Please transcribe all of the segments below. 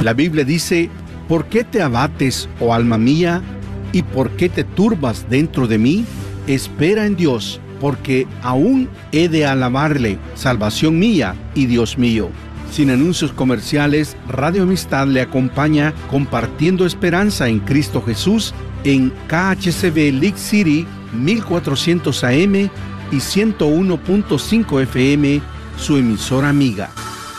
La Biblia dice: ¿por qué te abates, oh alma mía? ¿Y por qué te turbas dentro de mí? Espera en Dios, porque aún he de alabarle, salvación mía y Dios mío. Sin anuncios comerciales, Radio Amistad le acompaña compartiendo esperanza en Cristo Jesús en KHCB League City 1400 AM y 101.5 FM, su emisora amiga.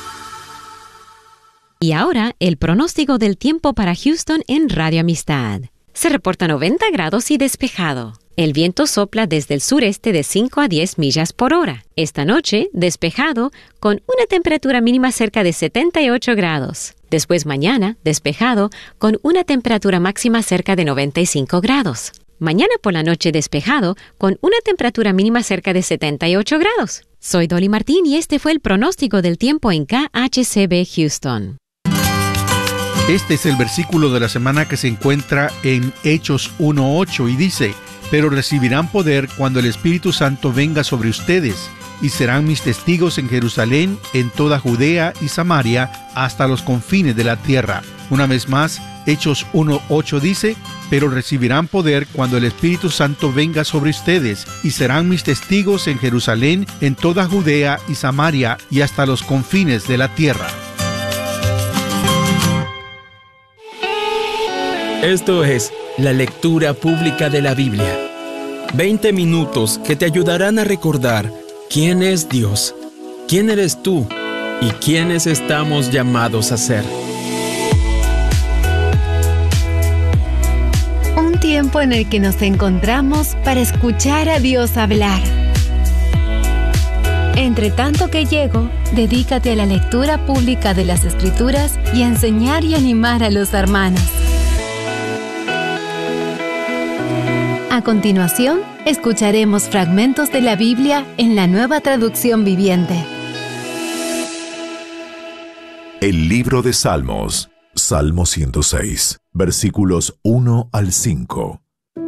Y ahora, el pronóstico del tiempo para Houston en Radio Amistad. Se reporta 90 grados y despejado. El viento sopla desde el sureste de 5 a 10 millas por hora. Esta noche, despejado, con una temperatura mínima cerca de 78 grados. Después mañana, despejado, con una temperatura máxima cerca de 95 grados. Mañana por la noche, despejado, con una temperatura mínima cerca de 78 grados. Soy Dolly Martín y este fue el pronóstico del tiempo en KHCB Houston. Este es el versículo de la semana que se encuentra en Hechos 1:8 y dice: pero recibirán poder cuando el Espíritu Santo venga sobre ustedes, y serán mis testigos en Jerusalén, en toda Judea y Samaria, hasta los confines de la tierra. Una vez más, Hechos 1:8 dice: pero recibirán poder cuando el Espíritu Santo venga sobre ustedes, y serán mis testigos en Jerusalén, en toda Judea y Samaria, y hasta los confines de la tierra. Esto es la lectura pública de la Biblia. 20 minutos que te ayudarán a recordar quién es Dios, quién eres tú y quiénes estamos llamados a ser. Un tiempo en el que nos encontramos para escuchar a Dios hablar. Entre tanto que llego, dedícate a la lectura pública de las Escrituras y a enseñar y animar a los hermanos. A continuación, escucharemos fragmentos de la Biblia en la Nueva Traducción Viviente. El libro de Salmos, Salmo 106, versículos 1 al 5.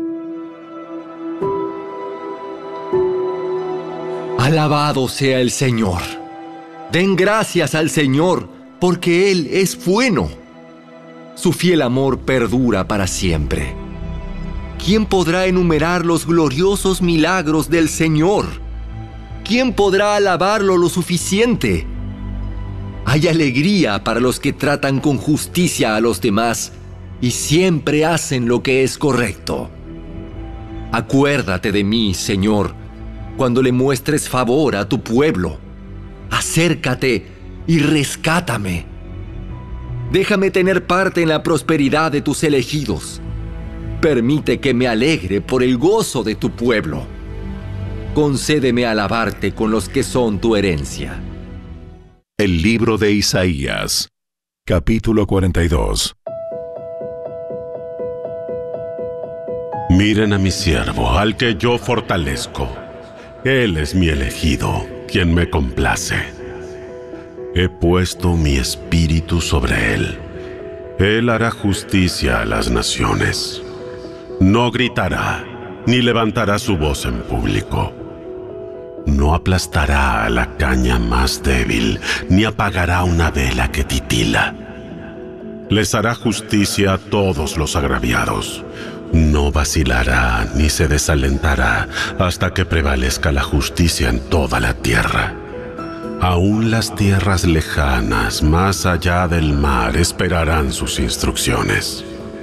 Alabado sea el Señor. Den gracias al Señor, porque Él es bueno. Su fiel amor perdura para siempre. ¿Quién podrá enumerar los gloriosos milagros del Señor? ¿Quién podrá alabarlo lo suficiente? Hay alegría para los que tratan con justicia a los demás y siempre hacen lo que es correcto. Acuérdate de mí, Señor, cuando le muestres favor a tu pueblo. Acércate y rescátame. Déjame tener parte en la prosperidad de tus elegidos. Permite que me alegre por el gozo de tu pueblo. Concédeme alabarte con los que son tu herencia. El libro de Isaías, capítulo 42. Miren a mi siervo, al que yo fortalezco. Él es mi elegido, quien me complace. He puesto mi espíritu sobre él. Él hará justicia a las naciones. No gritará, ni levantará su voz en público. No aplastará a la caña más débil, ni apagará una vela que titila. Les hará justicia a todos los agraviados. No vacilará ni se desalentará hasta que prevalezca la justicia en toda la tierra. Aún las tierras lejanas, más allá del mar, esperarán sus instrucciones.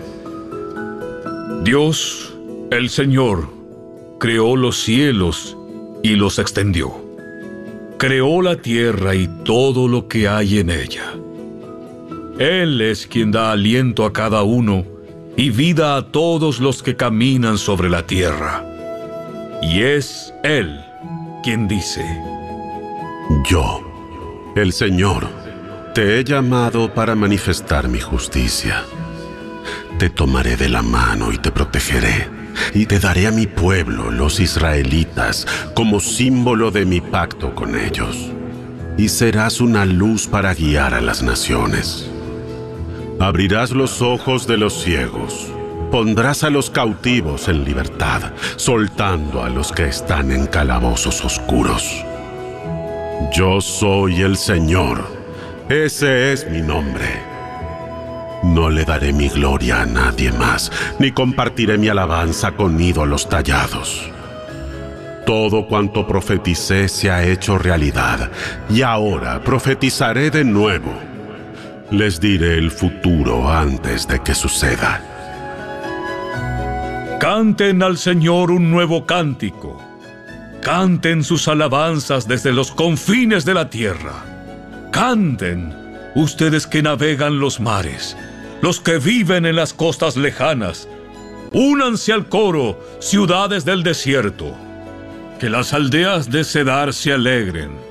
Dios, el Señor, creó los cielos y los extendió. Creó la tierra y todo lo que hay en ella. Él es quien da aliento a cada uno y vida a todos los que caminan sobre la tierra. Y es Él quien dice: Yo, el Señor, te he llamado para manifestar mi justicia. Te tomaré de la mano y te protegeré, y te daré a mi pueblo, los israelitas, como símbolo de mi pacto con ellos. Y serás una luz para guiar a las naciones. Abrirás los ojos de los ciegos, pondrás a los cautivos en libertad, soltando a los que están en calabozos oscuros. Yo soy el Señor, ese es mi nombre. No le daré mi gloria a nadie más, ni compartiré mi alabanza con ídolos tallados. Todo cuanto profeticé se ha hecho realidad, y ahora profetizaré de nuevo. Les diré el futuro antes de que suceda. Canten al Señor un nuevo cántico. Canten sus alabanzas desde los confines de la tierra. Canten, ustedes que navegan los mares, los que viven en las costas lejanas. Únanse al coro, ciudades del desierto. Que las aldeas de Cedar se alegren.